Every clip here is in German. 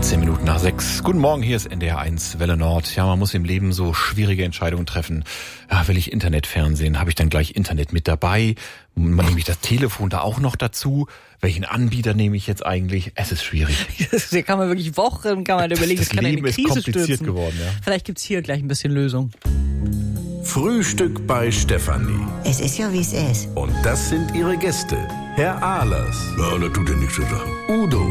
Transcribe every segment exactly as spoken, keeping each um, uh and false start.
dreizehn Minuten nach sechs. Guten Morgen, hier ist N D R eins Welle Nord. Ja, man muss im Leben so schwierige Entscheidungen treffen. Ja, will ich Internetfernsehen? Habe ich dann gleich Internet mit dabei? Nehme ich das Telefon da auch noch dazu? Welchen Anbieter nehme ich jetzt eigentlich? Es ist schwierig. Da kann man wirklich Wochen kann man das, überlegen, das, das kann Leben eine Krise ist kompliziert stürzen. geworden. Ja. Vielleicht gibt's hier gleich ein bisschen Lösung. Frühstück bei Stefanie. Es ist ja, wie es ist. Und das sind ihre Gäste. Herr Ahlers. Ja, da tut er nichts zu sagen. Udo.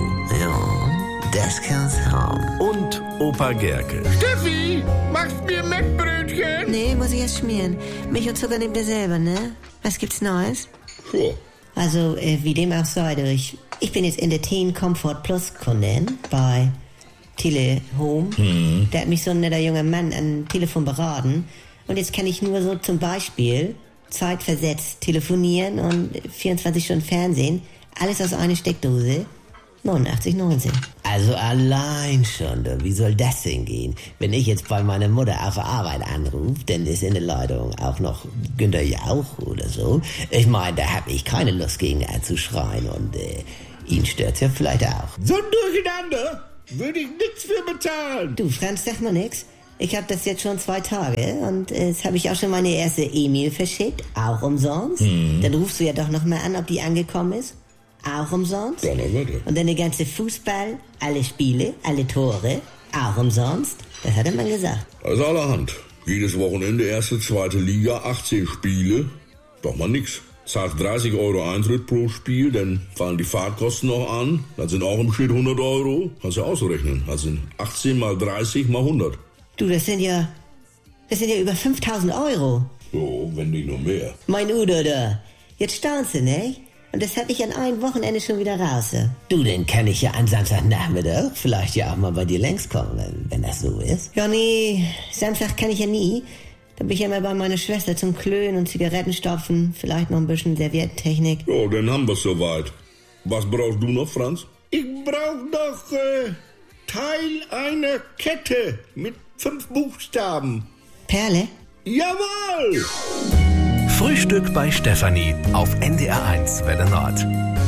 Ja, das kann's haben. Und Opa Gerke. Steffi, machst mir Mettbrötchen? Nee, muss ich erst schmieren. Milch und Zucker nehmt ihr selber, ne? Was gibt's Neues? Ja. Also, äh, wie dem auch sei, ich, ich bin jetzt in der Teen Comfort Plus Kundin bei Telehome. Mhm. Da hat mich so ein netter junger Mann am Telefon beraten. Und jetzt kann ich nur so zum Beispiel zeitversetzt telefonieren und vierundzwanzig Stunden Fernsehen. Alles aus einer Steckdose. neunundachtzig neunzehn. Also allein schon, du, wie soll das denn gehen? Wenn ich jetzt bei meiner Mutter auf der Arbeit anrufe, dann ist in der Leitung auch noch Günther Jauch oder so. Ich meine, da habe ich keine Lust gegen ihn zu schreien und äh, ihn stört's ja vielleicht auch. So ein Durcheinander würde ich nichts für bezahlen. Du, Franz, sag mal nix. Ich habe das jetzt schon zwei Tage und äh, jetzt habe ich auch schon meine erste E-Mail verschickt, auch umsonst. Mhm. Dann rufst du ja doch noch mal an, ob die angekommen ist. Auch umsonst. Ja, na warte. Und dann der ganze Fußball, alle Spiele, alle Tore, auch umsonst. Das hat der Mann gesagt. Also allerhand. Jedes Wochenende erste, zweite Liga, achtzehn Spiele. Doch mal nix. Zahlst dreißig Euro Eintritt pro Spiel, dann fallen die Fahrtkosten noch an. Das sind auch im Schnitt hundert Euro. Kannst du ausrechnen. Das sind achtzehn mal dreißig mal hundert. Du, das sind ja, das sind ja über fünftausend Euro. So, wenn nicht noch mehr. Mein Udo da. Jetzt staunst du, ne? Und das habe ich an einem Wochenende schon wieder raus. Ja. Du, dann kann ich ja am Samstagnachmittag vielleicht ja auch mal bei dir längs kommen, wenn, wenn das so ist. Ja, nee, Samstag kann ich ja nie. Da bin ich ja mal bei meiner Schwester zum Klönen und Zigaretten stopfen. Vielleicht noch ein bisschen Serviettentechnik. Ja, dann haben wir's soweit. Was brauchst du noch, Franz? Ich brauch noch äh, Teil einer Kette mit fünf Buchstaben. Perle? Jawohl! Frühstück bei Stefanie auf N D R eins Welle Nord.